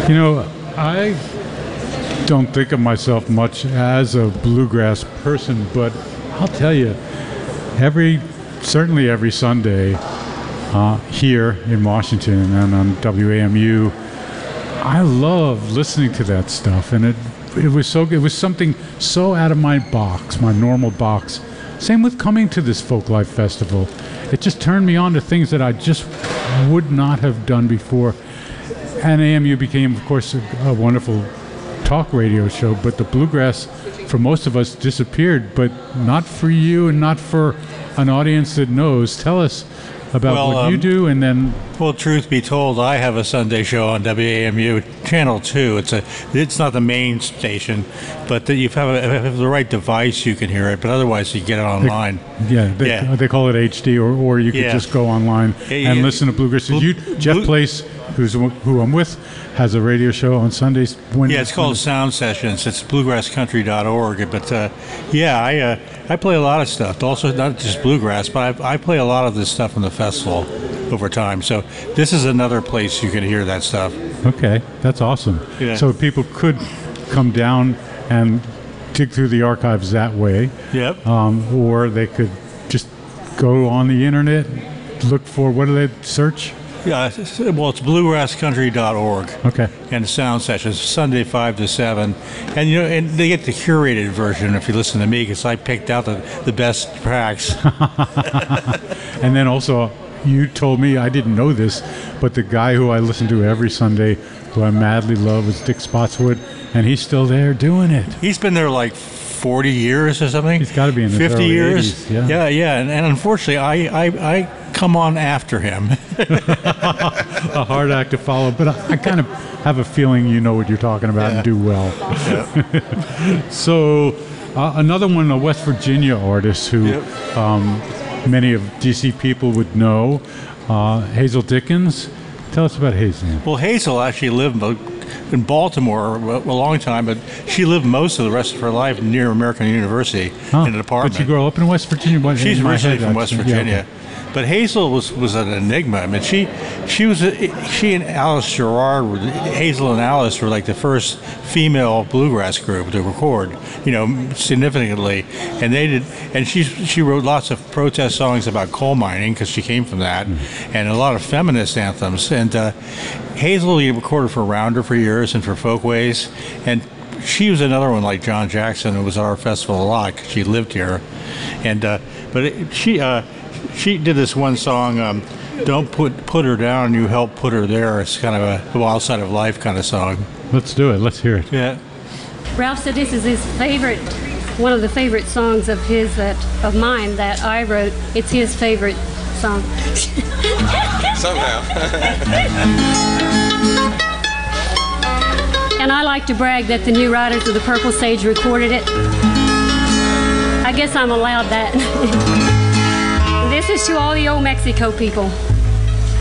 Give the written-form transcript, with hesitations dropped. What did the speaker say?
You know, I don't think of myself much as a bluegrass person, but I'll tell you, certainly every Sunday here in Washington and on WAMU, I love listening to that stuff, and it was something so out of my box, my normal box. Same with coming to this Folk Life Festival. It just turned me on to things that I just would not have done before. And AMU became, of course, a wonderful talk radio show, but the bluegrass, for most of us, disappeared, but not for you and not for an audience that knows. Tell us about what you do, and then... Well, truth be told, I have a Sunday show on WAMU Channel 2. It's not the main station, but if you have the right device, you can hear it, but otherwise you get it online. They call it HD, or you could just go online and listen to bluegrass. Jeff Place, who I'm with, has a radio show on Sundays. It's called Sound Sessions. It's bluegrasscountry.org. But I play a lot of stuff. Also, not just bluegrass, but I play a lot of this stuff in the festival over time. So this is another place you can hear that stuff. Okay, that's awesome. Yeah. So people could come down and dig through the archives that way. Yep. Or they could just go on the internet, look for, what do they search? Yeah, well, it's bluegrasscountry.org. Okay. And Sound Sessions, Sunday 5 to 7. And, and they get the curated version if you listen to me, because I picked out the best tracks. And then also, you told me, I didn't know this, but the guy who I listen to every Sunday, who I madly love, is Dick Spotswood, and he's still there doing it. He's been there like 40 years or something. He's got to be in his 50 early years. 80s. Yeah. And unfortunately, I come on after him. A hard act to follow, but I kind of have a feeling you know what you're talking about and do well. Yeah. So another one, a West Virginia artist who many of DC people would know, Hazel Dickens. Tell us about Hazel. Well, Hazel actually lived in Baltimore a long time, but she lived most of the rest of her life near American University in an apartment. Did she grow up in West Virginia? She's originally from West Virginia. Yeah, okay. But Hazel was an enigma. I mean, she and Alice Gerard, Hazel and Alice were like the first female bluegrass group to record, significantly. And they did, and she wrote lots of protest songs about coal mining because she came from that, and a lot of feminist anthems. And Hazel recorded for Rounder for years and for Folkways, and she was another one like John Jackson, who was at our festival a lot because she lived here, and she did this one song, Don't Put Her Down, You Help Put Her There. It's kind of a Wild Side of Life kind of song. Let's do it. Let's hear it. Yeah. Ralph said this is his favorite, one of the favorite songs of his, of mine that I wrote. It's his favorite song. Somehow. And I like to brag that the New Riders of the Purple Sage recorded it. I guess I'm allowed that. This is to all the old Mexico people.